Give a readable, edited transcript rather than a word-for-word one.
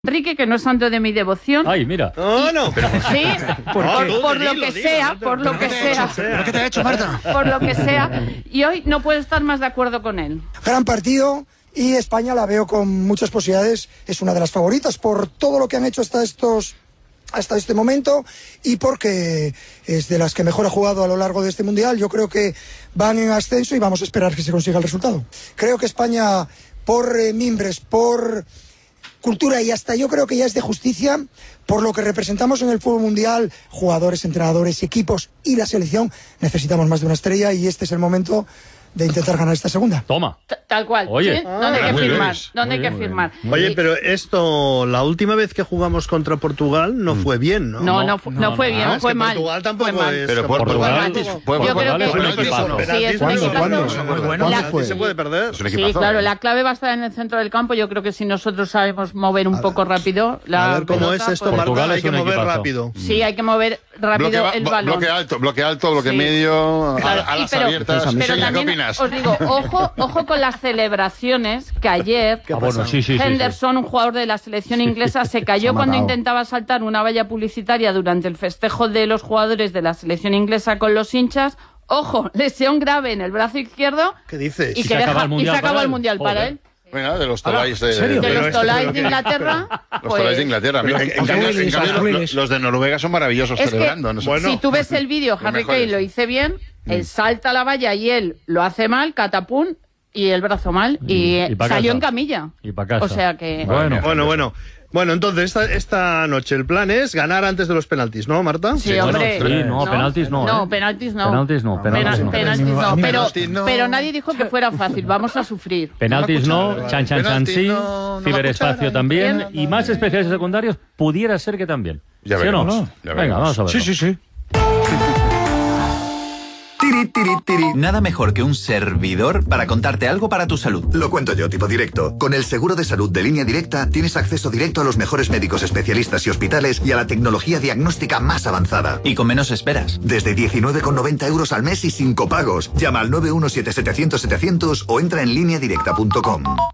Enrique, que no es santo de mi devoción. Ay, mira. No. Sí, por lo que sea. ¿Pero qué te ha hecho, Marta? Por lo que sea. Y hoy no puedo estar más de acuerdo con él. Gran partido y España la veo con muchas posibilidades. Es una de las favoritas por todo lo que han hecho hasta este momento y porque es de las que mejor ha jugado a lo largo de este Mundial. Yo creo que van en ascenso y vamos a esperar que se consiga el resultado. Creo que España, por mimbres, por cultura y hasta yo creo que ya es de justicia, por lo que representamos en el fútbol mundial, jugadores, entrenadores, equipos y la selección, necesitamos más de una estrella y este es el momento de intentar ganar esta segunda. Toma. Tal cual. Oye. ¿Sí? ¿Dónde hay que muy firmar? bien. ¿Dónde hay Muy que bien, firmar? muy Oye, pero esto, la última vez que jugamos contra Portugal no fue bien, ¿no? No fue bien, Ah, es fue que mal. Portugal tampoco Fue mal. es... Pero Portugal Yo creo que es un penaltis, equipazo. ¿no? Sí, es un Penaltis, equipazo. penaltis se puede perder. Es un Sí, equipazo. claro, la clave va a estar en el centro del campo. Yo creo que si nosotros sabemos mover un poco rápido la A ver cómo pelota, es esto, pues- Portugal Marta, hay es que un mover equipazo. rápido. Sí, hay que mover rápido el balón. Bloque alto, bloque Sí. medio, Claro, alas pero abiertas. pero Sonia, ¿qué también opinas? os digo, ojo con las celebraciones, que ayer Bueno, sí. Henderson, un jugador de la selección inglesa, se cayó cuando intentaba saltar una valla publicitaria durante el festejo de los jugadores de la selección inglesa con los hinchas. Ojo, lesión grave en el brazo izquierdo ¿Qué dices? y se que acaba el Mundial se acabó para el él. Mundial para Joder. él. Venga, de los Tolais de ¿En serio? De Pero los esto es Tolais lo de que- Inglaterra, Los pues, Tolais de Inglaterra. Mira, Pero en cambio, azules. los de Noruega son maravillosos es que celebrando. No sé. Bueno. si tú ves el vídeo, Los Harry mejores. Kane lo hice bien, él salta a la valla y él lo hace mal, catapum, y el brazo mal, y pa' salió casa. en camilla. Y pa' casa. O sea que... Bueno. Bueno, entonces esta noche el plan es ganar antes de los penaltis, ¿no, Marta? Sí, hombre. sí, no, penaltis no, No, ¿eh? penaltis no. Penaltis no, penaltis no. Penaltis no. Penaltis no. Pero nadie dijo que fuera fácil. Vamos a sufrir. Penaltis no, chan Penaltis sí, no, no ciberespacio cuchara. también, Bien. y más especiales y secundarios pudiera ser que también. Ya ¿Sí o no? veremos, ya Venga, veremos. vamos a ver. sí. Nada mejor que un servidor para contarte algo para tu salud. Lo cuento yo, tipo directo. Con el seguro de salud de Línea Directa tienes acceso directo a los mejores médicos especialistas y hospitales y a la tecnología diagnóstica más avanzada. Y con menos esperas. Desde 19,90 euros al mes y sin copagos. Llama al 917-700-700 o entra en lineadirecta.com.